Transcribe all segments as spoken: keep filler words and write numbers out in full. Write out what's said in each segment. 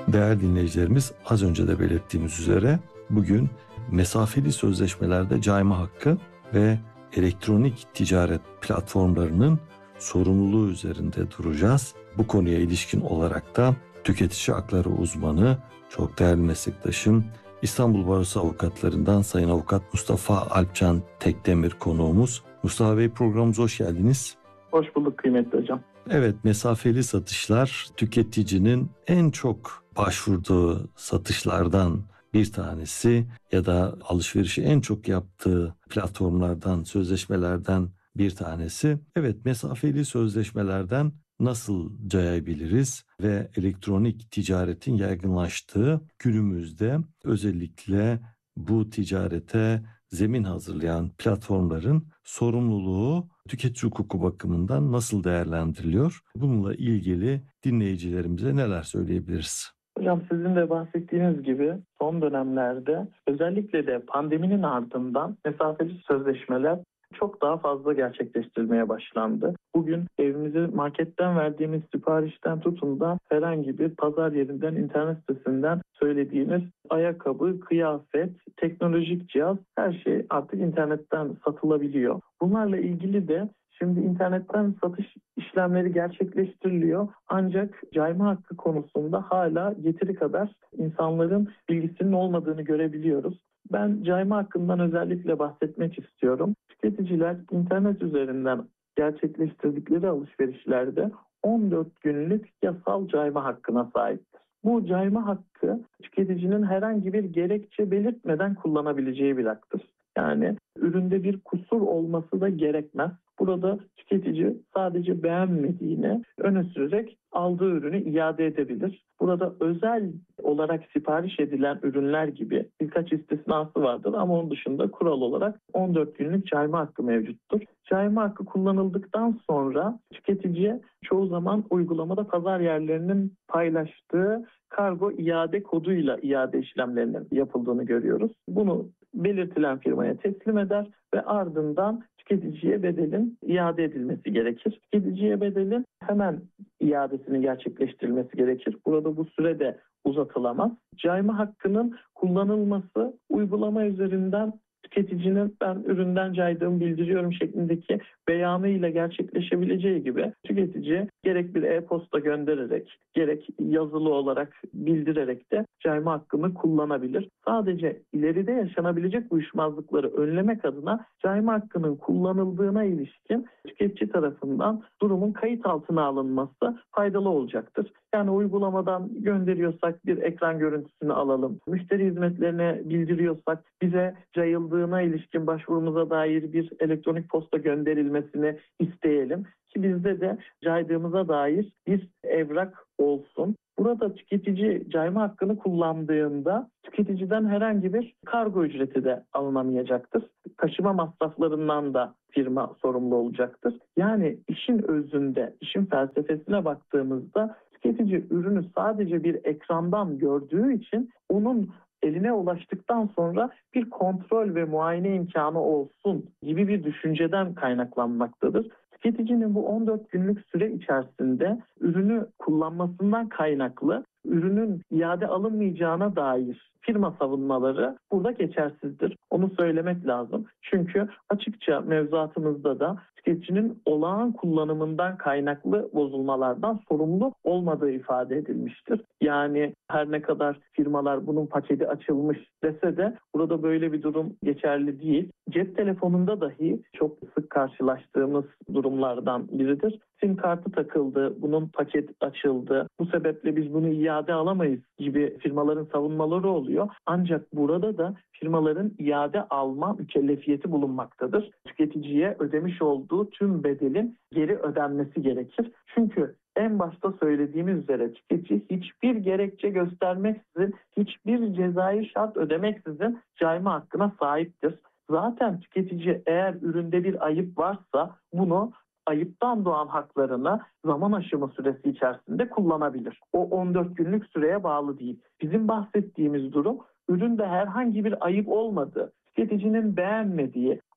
Değerli dinleyicilerimiz, az önce de belirttiğimiz üzere bugün mesafeli sözleşmelerde cayma hakkı ve elektronik ticaret platformlarının sorumluluğu üzerinde duracağız. Bu konuya ilişkin olarak da tüketici hakları uzmanı, çok değerli meslektaşım, İstanbul Barosu Avukatlarından Sayın Avukat Mustafa Alpcan Tekdemir konuğumuz. Mustafa Bey, programımıza hoş geldiniz. Hoş bulduk kıymetli hocam. Evet, mesafeli satışlar tüketicinin en çok başvurduğu satışlardan bir tanesi ya da alışverişi en çok yaptığı platformlardan, sözleşmelerden bir tanesi. Evet, mesafeli sözleşmelerden nasıl cayabiliriz ve elektronik ticaretin yaygınlaştığı günümüzde özellikle bu ticarete zemin hazırlayan platformların sorumluluğu tüketici hukuku bakımından nasıl değerlendiriliyor? Bununla ilgili dinleyicilerimize neler söyleyebiliriz? Hocam, sizin de bahsettiğiniz gibi son dönemlerde özellikle de pandeminin ardından mesafeli sözleşmeler çok daha fazla gerçekleştirilmeye başlandı. Bugün evimize marketten verdiğimiz siparişten tutun da herhangi bir pazar yerinden, internet sitesinden söylediğimiz ayakkabı, kıyafet, teknolojik cihaz, her şey artık internetten satılabiliyor. Bunlarla ilgili de şimdi internetten satış işlemleri gerçekleştiriliyor. Ancak cayma hakkı konusunda hala yeteri kadar insanların bilgisinin olmadığını görebiliyoruz. Ben cayma hakkından özellikle bahsetmek istiyorum. Tüketiciler internet üzerinden gerçekleştirdikleri alışverişlerde on dört günlük yasal cayma hakkına sahiptir. Bu cayma hakkı tüketicinin herhangi bir gerekçe belirtmeden kullanabileceği bir haktır. Yani üründe bir kusur olması da gerekmez. Burada tüketici sadece beğenmediğini öne sürerek aldığı ürünü iade edebilir. Burada özel olarak sipariş edilen ürünler gibi birkaç istisnası vardır ama onun dışında kural olarak on dört günlük cayma hakkı mevcuttur. Cayma hakkı kullanıldıktan sonra tüketiciye çoğu zaman uygulamada pazar yerlerinin paylaştığı kargo iade koduyla iade işlemlerinin yapıldığını görüyoruz. Bunu belirtilen firmaya teslim eder ve ardından tüketiciye bedelin iade edilmesi gerekir. Tüketiciye bedelin hemen iadesinin gerçekleştirilmesi gerekir. Burada bu süre de uzatılamaz. Cayma hakkının kullanılması uygulama üzerinden tüketicinin ben üründen caydığımı bildiriyorum şeklindeki beyanıyla gerçekleşebileceği gibi tüketici gerek bir e-posta göndererek gerek yazılı olarak bildirerek de cayma hakkını kullanabilir. Sadece ileride yaşanabilecek uyuşmazlıkları önlemek adına cayma hakkının kullanıldığına ilişkin tüketici tarafından durumun kayıt altına alınması faydalı olacaktır. Yani uygulamadan gönderiyorsak bir ekran görüntüsünü alalım. Müşteri hizmetlerine bildiriyorsak bize cayıldığına ilişkin başvurumuza dair bir elektronik posta gönderilmesini isteyelim ki bizde de caydığımıza dair bir evrak olsun. Burada tüketici cayma hakkını kullandığında tüketiciden herhangi bir kargo ücreti de alınamayacaktır. Taşıma masraflarından da firma sorumlu olacaktır. Yani işin özünde, işin felsefesine baktığımızda tüketici ürünü sadece bir ekrandan gördüğü için onun eline ulaştıktan sonra bir kontrol ve muayene imkanı olsun gibi bir düşünceden kaynaklanmaktadır. Tüketicinin bu on dört günlük süre içerisinde ürünü kullanmasından kaynaklı ürünün iade alınmayacağına dair firma savunmaları burada geçersizdir. Onu söylemek lazım. Çünkü açıkça mevzuatımızda da tüketicinin olağan kullanımından kaynaklı bozulmalardan sorumlu olmadığı ifade edilmiştir. Yani her ne kadar firmalar bunun paketi açılmış dese de burada böyle bir durum geçerli değil. Cep telefonunda dahi çok sık karşılaştığımız durumlardan biridir. SIM kartı takıldı, bunun paket açıldı. Bu sebeple biz bunu iade alamayız gibi firmaların savunmaları oluyor. Ancak burada da firmaların iade alma mükellefiyeti bulunmaktadır. Tüketiciye ödemiş olduğu tüm bedelin geri ödenmesi gerekir. Çünkü en başta söylediğimiz üzere tüketici hiçbir gerekçe göstermeksizin, hiçbir cezai şart ödemeksizin cayma hakkına sahiptir. Zaten tüketici eğer üründe bir ayıp varsa bunu ayıptan doğan haklarını zaman aşımı süresi içerisinde kullanabilir. O on dört günlük süreye bağlı değil. Bizim bahsettiğimiz durum üründe herhangi bir ayıp olmadığı, tüketicinin beğenmediği,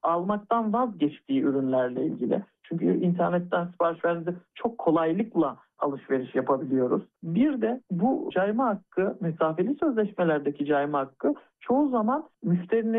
almaktan vazgeçtiği ürünlerle ilgili. Çünkü internetten sipariş verdiğimizde çok kolaylıkla alışveriş yapabiliyoruz. Bir de bu cayma hakkı, mesafeli sözleşmelerdeki cayma hakkı çoğu zaman müşterinin